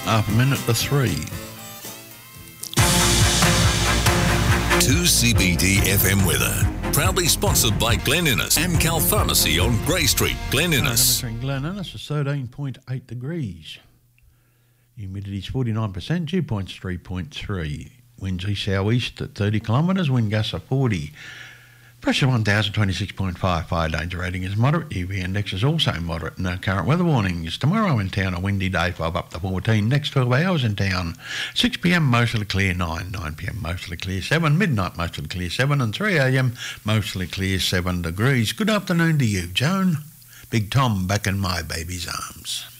Half a minute to 3. 2CBD FM weather. Proudly sponsored by Glen Innes, Amcal Pharmacy on Grey Street, Glen Innes. Glen Innes is 13.8 degrees. Humidity's 49%, dew point's 3.3. Winds east southeast at 30 kilometres, wind gusts at 40. Pressure 1026.5, fire danger rating is moderate. UV index is also moderate. No current weather warnings. Tomorrow in town, a windy day, 5 up to 14. Next 12 hours in town, 6 p.m. mostly clear, 9 p.m. mostly clear, 7 midnight mostly clear, 7 and 3 a.m. mostly clear, 7 degrees. Good afternoon to you, Joan. Big Tom back in my baby's arms.